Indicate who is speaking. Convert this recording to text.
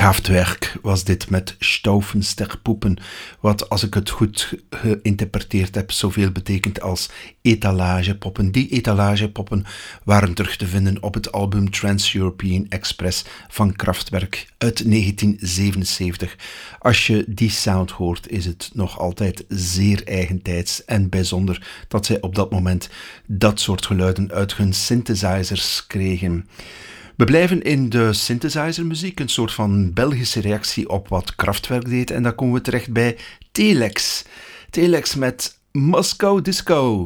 Speaker 1: Kraftwerk was dit met Stauffensterpoepen, wat als ik het goed geïnterpreteerd heb, zoveel betekent als etalagepoppen. Die etalagepoppen waren terug te vinden op het album Trans-European Express van Kraftwerk uit 1977. Als je die sound hoort, is het nog altijd zeer eigentijds en bijzonder dat zij op dat moment dat soort geluiden uit hun synthesizers kregen. We blijven in de synthesizermuziek, een soort van Belgische reactie op wat Kraftwerk deed, en dan komen we terecht bij Telex. Telex met Moscow Disco.